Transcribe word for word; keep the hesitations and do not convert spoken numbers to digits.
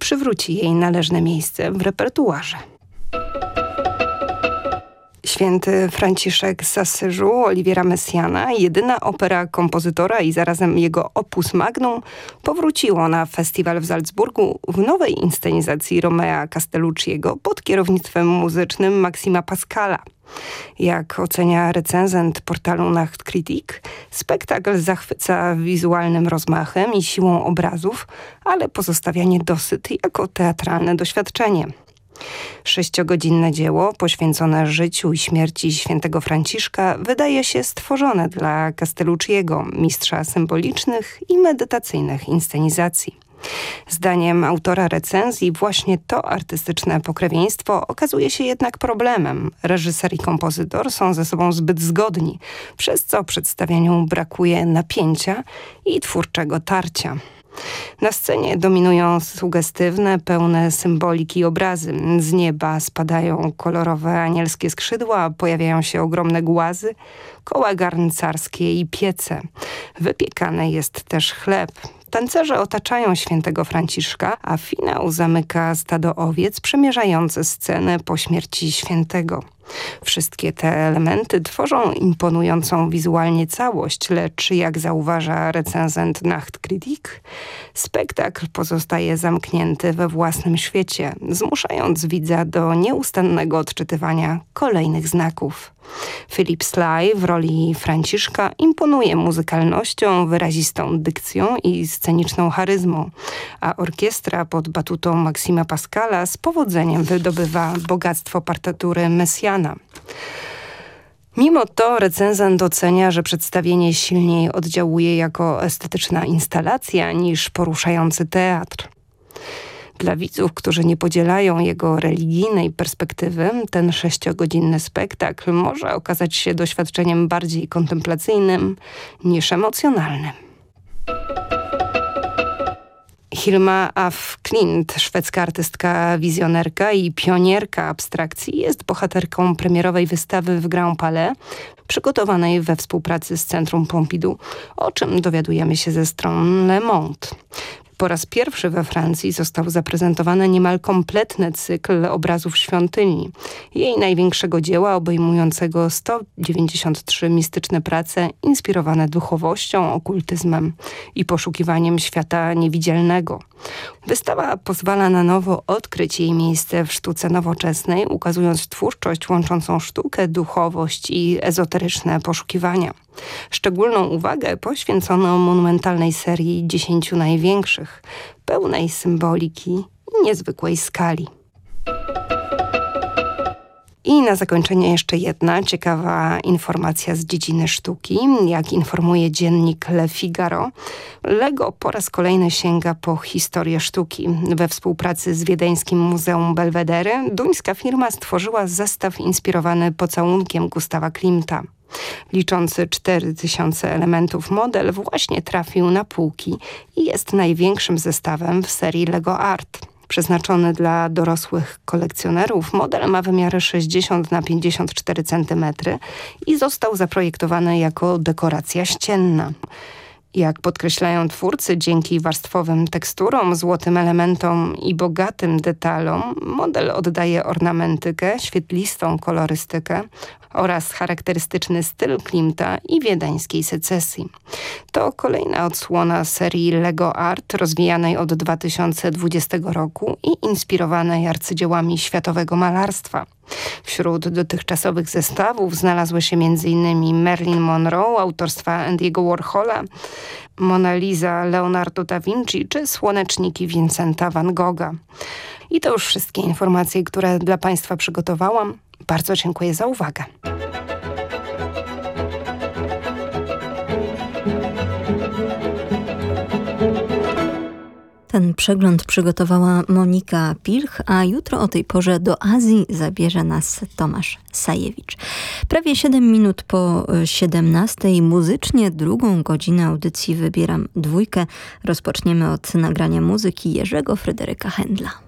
przywróci jej należne miejsce w repertuarze. Święty Franciszek z Asyżu Oliviera Messiaena, jedyna opera kompozytora i zarazem jego opus magnum, powróciło na festiwal w Salzburgu w nowej inscenizacji Romea Castellucciego pod kierownictwem muzycznym Maxima Pascala. Jak ocenia recenzent portalu Nachtkritik, spektakl zachwyca wizualnym rozmachem i siłą obrazów, ale pozostawia niedosyt jako teatralne doświadczenie. Sześciogodzinne dzieło poświęcone życiu i śmierci świętego Franciszka wydaje się stworzone dla Castellucciego, mistrza symbolicznych i medytacyjnych inscenizacji. Zdaniem autora recenzji właśnie to artystyczne pokrewieństwo okazuje się jednak problemem. Reżyser i kompozytor są ze sobą zbyt zgodni, przez co przedstawianiu brakuje napięcia i twórczego tarcia. Na scenie dominują sugestywne, pełne symboliki obrazy. Z nieba spadają kolorowe anielskie skrzydła, pojawiają się ogromne głazy, koła garncarskie i piece. Wypiekany jest też chleb. Tancerze otaczają świętego Franciszka, a finał zamyka stado owiec przemierzające scenę po śmierci świętego. Wszystkie te elementy tworzą imponującą wizualnie całość, lecz jak zauważa recenzent Nachtkritik, spektakl pozostaje zamknięty we własnym świecie, zmuszając widza do nieustannego odczytywania kolejnych znaków. Philip Sly w roli Franciszka imponuje muzykalnością, wyrazistą dykcją i sceniczną charyzmą, a orkiestra pod batutą Maxima Pascala z powodzeniem wydobywa bogactwo partytury Messiaena. Mimo to recenzent docenia, że przedstawienie silniej oddziałuje jako estetyczna instalacja niż poruszający teatr. Dla widzów, którzy nie podzielają jego religijnej perspektywy, ten sześciogodzinny spektakl może okazać się doświadczeniem bardziej kontemplacyjnym niż emocjonalnym. Hilma af Klint, szwedzka artystka, wizjonerka i pionierka abstrakcji, jest bohaterką premierowej wystawy w Grand Palais, przygotowanej we współpracy z Centrum Pompidou, o czym dowiadujemy się ze stron Le Monde. Po raz pierwszy we Francji został zaprezentowany niemal kompletny cykl obrazów świątyni. Jej największego dzieła obejmującego sto dziewięćdziesiąt trzy mistyczne prace inspirowane duchowością, okultyzmem i poszukiwaniem świata niewidzialnego. Wystawa pozwala na nowo odkryć jej miejsce w sztuce nowoczesnej, ukazując twórczość łączącą sztukę, duchowość i ezoteryczne poszukiwania. Szczególną uwagę poświęcono monumentalnej serii dziesięciu największych, pełnej symboliki i niezwykłej skali. I na zakończenie jeszcze jedna ciekawa informacja z dziedziny sztuki. Jak informuje dziennik Le Figaro, Lego po raz kolejny sięga po historię sztuki. We współpracy z wiedeńskim Muzeum Belvedere duńska firma stworzyła zestaw inspirowany pocałunkiem Gustawa Klimta. Liczący cztery tysiące elementów model właśnie trafił na półki i jest największym zestawem w serii Lego Art. Przeznaczony dla dorosłych kolekcjonerów, model ma wymiary sześćdziesiąt na pięćdziesiąt cztery centymetry i został zaprojektowany jako dekoracja ścienna. Jak podkreślają twórcy, dzięki warstwowym teksturom, złotym elementom i bogatym detalom, model oddaje ornamentykę, świetlistą kolorystykę oraz charakterystyczny styl Klimta i wiedeńskiej secesji. To kolejna odsłona serii Lego Art, rozwijanej od dwa tysiące dwudziestego roku i inspirowanej arcydziełami światowego malarstwa. Wśród dotychczasowych zestawów znalazły się m.in. Marilyn Monroe autorstwa Andy'ego Warhola, Mona Lisa Leonardo da Vinci czy słoneczniki Vincenta van Gogha. I to już wszystkie informacje, które dla Państwa przygotowałam. Bardzo dziękuję za uwagę. Ten przegląd przygotowała Monika Pilch, a jutro o tej porze do Azji zabierze nas Tomasz Sajewicz. Prawie siedem minut po siedemnastej muzycznie drugą godzinę audycji Wybieram Dwójkę. Rozpoczniemy od nagrania muzyki Jerzego Fryderyka Händla.